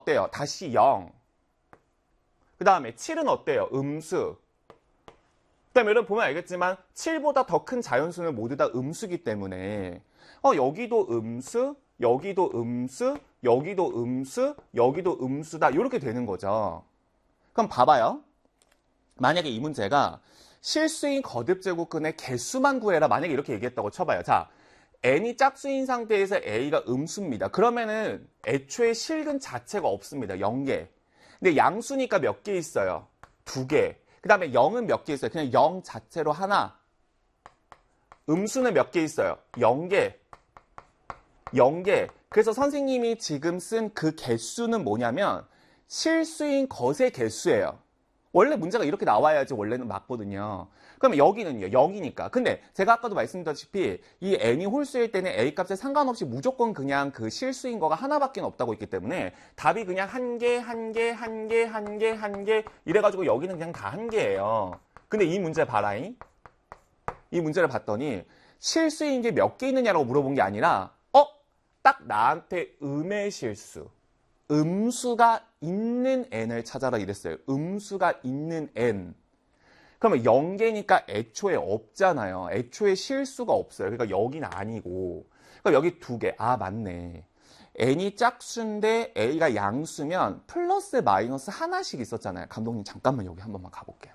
어때요? 다시 0. 그 다음에 7은 어때요? 음수. 그 다음에 여러분 보면 알겠지만 7보다 더 큰 자연수는 모두 다 음수기 때문에 여기도 음수, 여기도 음수, 여기도 음수, 여기도 음수다. 이렇게 되는 거죠. 그럼 봐봐요. 만약에 이 문제가 실수인 거듭제곱근의 개수만 구해라. 만약에 이렇게 얘기했다고 쳐봐요. 자, n이 짝수인 상태에서 a가 음수입니다. 그러면은 애초에 실근 자체가 없습니다. 0개. 근데 양수니까 몇 개 있어요? 2개. 그 다음에 0은 몇 개 있어요? 그냥 0 자체로 하나. 음수는 몇 개 있어요? 0개. 0개. 그래서 선생님이 지금 쓴 그 개수는 뭐냐면 실수인 것의 개수예요. 원래 문제가 이렇게 나와야지 원래는 맞거든요. 그러면 여기는요, 0이니까. 근데 제가 아까도 말씀드렸다시피 이 n이 홀수일 때는 a 값에 상관없이 무조건 그냥 그 실수인 거가 하나밖에 없다고 있기 때문에 답이 그냥 한 개, 한 개, 한 개, 한 개, 한 개 이래가지고 여기는 그냥 다 한 개예요. 근데 이 문제 봐라잉. 이 문제를 봤더니 실수인 게 몇 개 있느냐라고 물어본 게 아니라 딱 나한테 음의 실수. 음수가 있는 n을 찾아라 이랬어요. 음수가 있는 n. 그러면 0개니까 애초에 없잖아요. 애초에 실수가 없어요. 그러니까 여기는 아니고. 그러니까 여기 2개. 아, 맞네. n이 짝수인데 a가 양수면 플러스 마이너스 하나씩 있었잖아요. 감독님 잠깐만 여기 한 번만 가볼게요.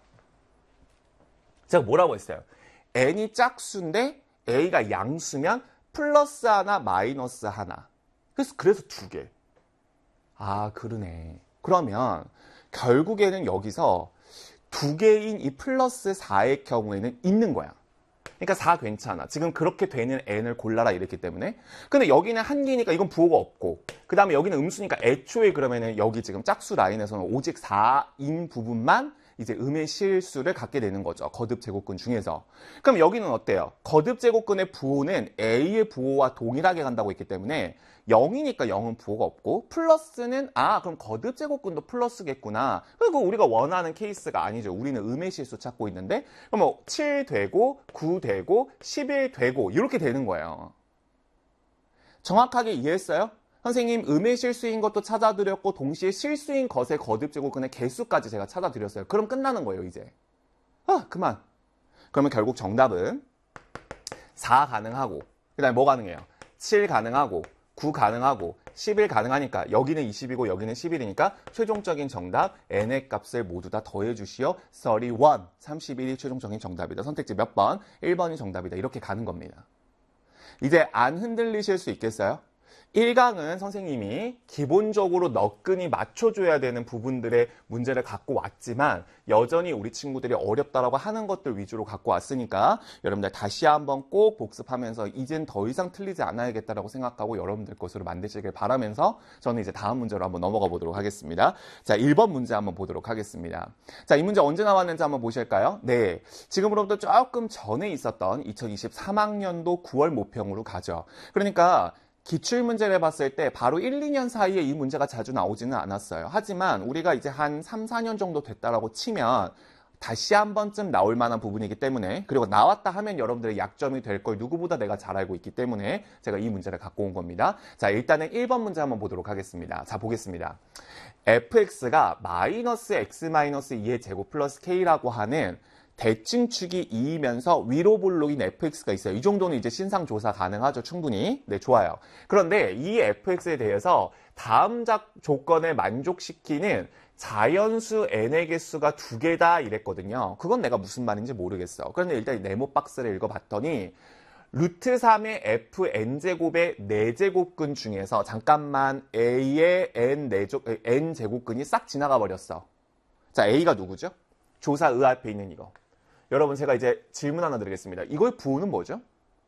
제가 뭐라고 했어요? n이 짝수인데 a가 양수면 플러스 하나 마이너스 하나. 그래서 2개. 아, 그러네. 그러면 결국에는 여기서 2개인 이 플러스 4의 경우에는 있는 거야. 그러니까 4 괜찮아. 지금 그렇게 되는 n을 골라라 이랬기 때문에. 근데 여기는 한 개니까 이건 부호가 없고. 그 다음에 여기는 음수니까 애초에 그러면은 여기 지금 짝수 라인에서는 오직 4인 부분만 이제 음의 실수를 갖게 되는 거죠. 거듭 제곱근 중에서. 그럼 여기는 어때요? 거듭 제곱근의 부호는 a의 부호와 동일하게 간다고 했기 때문에 0이니까 0은 부호가 없고 플러스는 그럼 거듭 제곱근도 플러스겠구나. 그리고 우리가 원하는 케이스가 아니죠. 우리는 음의 실수 찾고 있는데 그럼 7 되고 9 되고 11 되고 이렇게 되는 거예요. 정확하게 이해했어요? 선생님 음의 실수인 것도 찾아드렸고 동시에 실수인 것의 거듭 제곱근의 개수까지 제가 찾아드렸어요. 그럼 끝나는 거예요, 이제. 그만. 그러면 결국 정답은 4 가능하고 그 다음에 뭐 가능해요? 7 가능하고 9 가능하고 11 가능하니까 여기는 20이고 여기는 11이니까 최종적인 정답 n의 값을 모두 다 더해주시오. 31, 31이 최종적인 정답이다. 선택지 몇 번? 1번이 정답이다. 이렇게 가는 겁니다. 이제 안 흔들리실 수 있겠어요? 1강은 선생님이 기본적으로 너끈히 맞춰줘야 되는 부분들의 문제를 갖고 왔지만 여전히 우리 친구들이 어렵다라고 하는 것들 위주로 갖고 왔으니까 여러분들 다시 한번 꼭 복습하면서 이젠 더 이상 틀리지 않아야겠다라고 생각하고 여러분들 것으로 만드시길 바라면서 저는 이제 다음 문제로 한번 넘어가 보도록 하겠습니다. 자, 1번 문제 한번 보도록 하겠습니다. 자, 이 문제 언제 나왔는지 한번 보실까요? 네, 지금으로부터 조금 전에 있었던 2023학년도 9월 모평으로 가죠. 그러니까 기출문제를 봤을 때 바로 1, 2년 사이에 이 문제가 자주 나오지는 않았어요. 하지만 우리가 이제 한 3, 4년 정도 됐다라고 치면 다시 한 번쯤 나올 만한 부분이기 때문에 그리고 나왔다 하면 여러분들의 약점이 될 걸 누구보다 내가 잘 알고 있기 때문에 제가 이 문제를 갖고 온 겁니다. 자, 일단은 1번 문제 한번 보도록 하겠습니다. 자, 보겠습니다. fx가 마이너스 x 마이너스 2의 제곱 플러스 k라고 하는 대칭축이 2이면서 위로 볼록인 fx가 있어요. 이 정도는 이제 신상조사 가능하죠. 충분히. 네, 좋아요. 그런데 이 fx에 대해서 다음 조건을 만족시키는 자연수 n의 개수가 2개다 이랬거든요. 그건 내가 무슨 말인지 모르겠어. 그런데 일단 네모 박스를 읽어봤더니 루트 3의 fn제곱의 4제곱근 중에서 잠깐만 a의 n제곱근이 싹 지나가 버렸어. 자, a가 누구죠? 조사 의 앞에 있는 이거. 여러분 제가 이제 질문 하나 드리겠습니다. 이거의 부호는 뭐죠?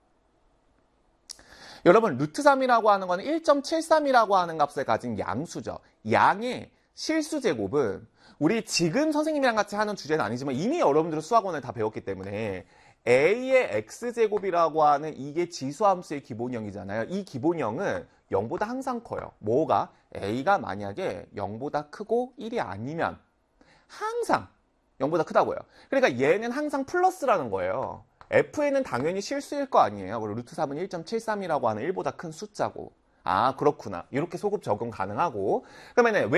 여러분 루트 3이라고 하는 거는 1.73이라고 하는 값을 가진 양수죠. 양의 실수제곱은 우리 지금 선생님이랑 같이 하는 주제는 아니지만 이미 여러분들은 수학원을 다 배웠기 때문에 a의 x제곱이라고 하는 이게 지수함수의 기본형이잖아요. 이 기본형은 0보다 항상 커요. 뭐가? a가 만약에 0보다 크고 1이 아니면 항상 0보다 크다고요. 그러니까 얘는 항상 플러스라는 거예요. fn은 당연히 실수일 거 아니에요. 그리고 루트 3은 1.73이라고 하는 1보다 큰 숫자고. 아, 그렇구나. 이렇게 소급 적용 가능하고. 그러면은